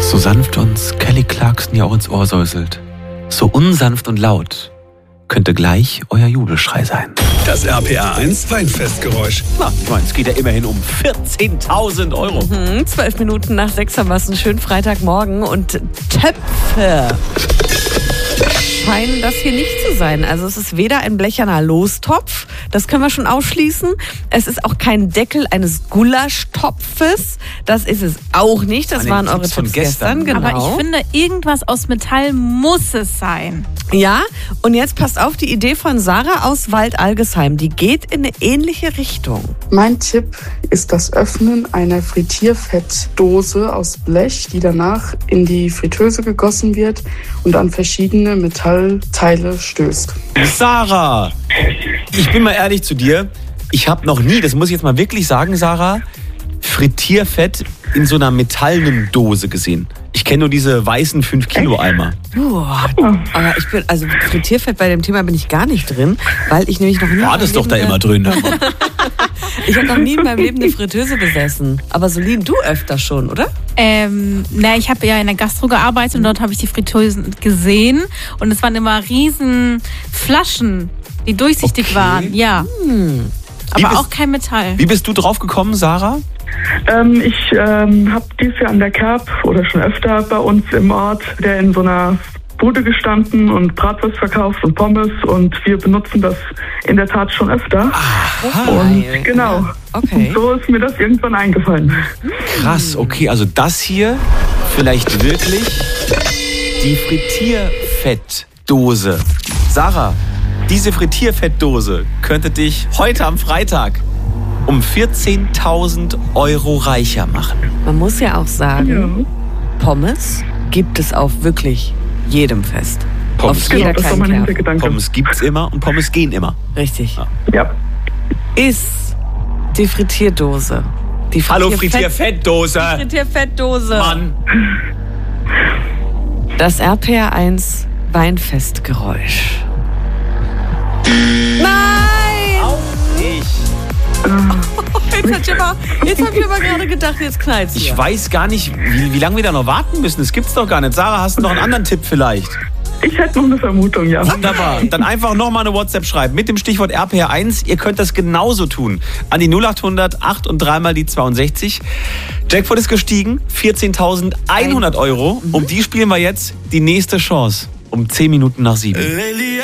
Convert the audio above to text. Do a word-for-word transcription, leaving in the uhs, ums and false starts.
So sanft uns Kelly Clarkson ja auch ins Ohr säuselt, so unsanft und laut könnte gleich euer Jubelschrei sein. Das R P R eins Weinfestgeräusch. Na, ich meine, es geht ja immerhin um vierzehntausend Euro. Mhm, zwölf Minuten nach sechs haben wir es, einen schönen Freitagmorgen und Töpfe scheinen das hier nicht zu sein. Also es ist weder ein blecherner Lostopf, das können wir schon ausschließen. Es ist auch kein Deckel eines Gulaschtopfes, das ist es auch nicht. Das An den waren eure Tipps von Tipps gestern. gestern. Genau. Aber ich finde, irgendwas aus Metall muss es sein. Ja, und jetzt passt auf, die Idee von Sarah aus Waldalgesheim, die geht in eine ähnliche Richtung. Mein Tipp ist das Öffnen einer Frittierfettdose aus Blech, die danach in die Fritteuse gegossen wird und an verschiedene Metallteile stößt. Sarah, ich bin mal ehrlich zu dir, ich habe noch nie, das muss ich jetzt mal wirklich sagen, Sarah, Frittierfett in so einer metallenen Dose gesehen. Ich kenne nur diese weißen fünf Kilo Eimer. Boah, aber ich bin, also Frittierfett bei dem Thema bin ich gar nicht drin, weil ich nämlich noch nie... War das doch da immer drin. Ich habe noch nie in meinem Leben eine Fritteuse besessen. Aber Solin, du öfter schon, oder? Ähm, na, ich habe ja in der Gastro gearbeitet und dort habe ich die Fritteusen gesehen. Und es waren immer riesen Flaschen, die durchsichtig Okay. waren. Ja. Hm. Wie Aber bist- auch kein Metall. Wie bist du drauf gekommen, Sarah? Ähm, ich ähm, habe dieses Jahr an der Kerb oder schon öfter bei uns im Ort, der in so einer Bude gestanden und Bratwurst verkauft und Pommes und wir benutzen das in der Tat schon öfter. Und Geil. genau, Okay. und so ist mir das irgendwann eingefallen. Krass, okay, also das hier vielleicht wirklich die Frittierfettdose. Sarah, diese Frittierfettdose könnte dich heute am Freitag um vierzehntausend Euro reicher machen. Man muss ja auch sagen, Pommes gibt es auf wirklich jedem Fest. Pommes, auf jeder Genau, das war mein kleinen Kerb. Hintergedanke. Pommes gibt's immer und Pommes gehen immer. Richtig. Ja. Ist die Frittierdose. Die Hallo Frittierfett- Frittierfettdose! Frittierfettdose. Mann! Das R P R eins Weinfestgeräusch. Nein! Auch nicht. Jetzt hab ich aber, jetzt hab ich aber gerade gedacht, jetzt knallt's Ich hier. weiß gar nicht, wie, wie lange wir da noch warten müssen. Das gibt's doch gar nicht. Sarah, hast du noch einen anderen Tipp vielleicht? Ich hätte noch eine Vermutung, ja. Wunderbar. Dann einfach nochmal eine WhatsApp schreiben mit dem Stichwort R P R eins. Ihr könnt das genauso tun. An die null acht hundert acht und dreimal die zweiundsechzig. Jackpot ist gestiegen. vierzehntausendeinhundert Euro. Um die spielen wir jetzt die nächste Chance. Um zehn Minuten nach sieben.